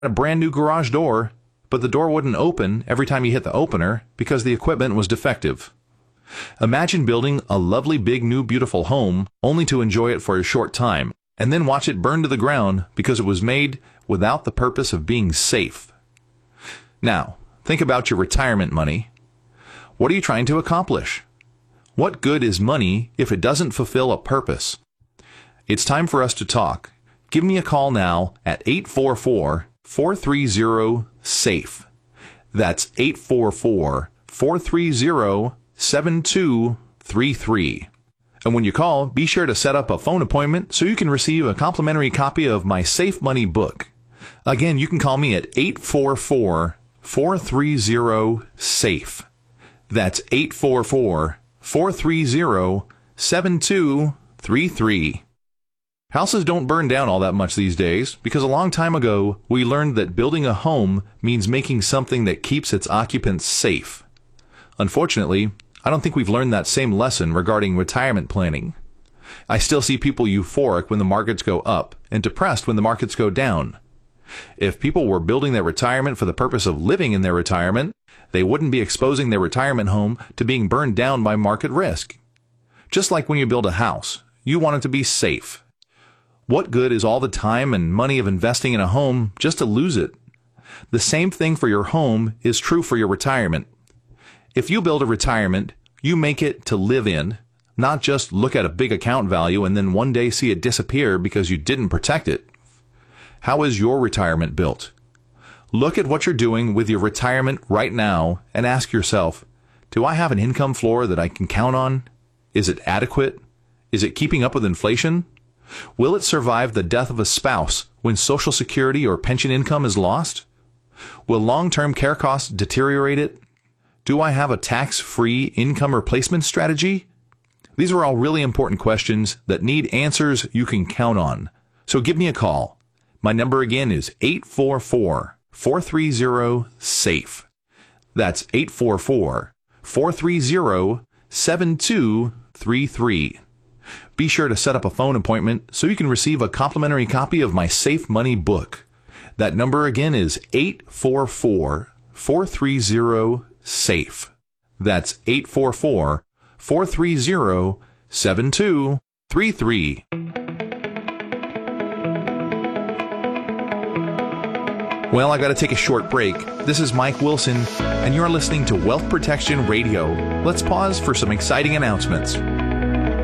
a brand new garage door, but the door wouldn't open every time you hit the opener because the equipment was defective. Imagine building a lovely big new beautiful home only to enjoy it for a short time and then watch it burn to the ground because it was made without the purpose of being safe. Now, think about your retirement money. What are you trying to accomplish? What good is money if it doesn't fulfill a purpose? It's time for us to talk. Give me a call now at 844-430-SAFE. That's 844-430-7233. And when you call, be sure to set up a phone appointment so you can receive a complimentary copy of my Safe Money book. Again, you can call me at 844-430-SAFE. That's 844-430-7233. Houses don't burn down all that much these days because a long time ago we learned that building a home means making something that keeps its occupants safe. Unfortunately, I don't think we've learned that same lesson regarding retirement planning. I still see people euphoric when the markets go up and depressed when the markets go down. If people were building their retirement for the purpose of living in their retirement, they wouldn't be exposing their retirement home to being burned down by market risk. Just like when you build a house, you want it to be safe. What good is all the time and money of investing in a home just to lose it? The same thing for your home is true for your retirement. If you build a retirement, you make it to live in, not just look at a big account value and then one day see it disappear because you didn't protect it. How is your retirement built? Look at what you're doing with your retirement right now and ask yourself, do I have an income floor that I can count on? Is it adequate? Is it keeping up with inflation? Will it survive the death of a spouse when Social Security or pension income is lost? Will long-term care costs deteriorate it? Do I have a tax-free income replacement strategy? These are all really important questions that need answers you can count on. So give me a call. My number again is 844-430-SAFE. That's 844-430-7233. Be sure to set up a phone appointment so you can receive a complimentary copy of my Safe Money book. That number again is 844-430-SAFE. That's 844-430-7233. Well, I got to take a short break. This is Mike Wilson, and you're listening to Wealth Protection Radio. Let's pause for some exciting announcements.